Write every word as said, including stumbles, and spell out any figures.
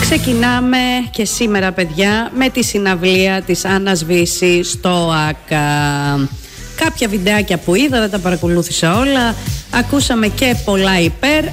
Ξεκινάμε και σήμερα, παιδιά, με τη συναυλία της Άννας Βύση στο ΆΚΑ. Κάποια βιντεάκια που είδα, δεν τα παρακολούθησα όλα. Ακούσαμε και πολλά υπέρ,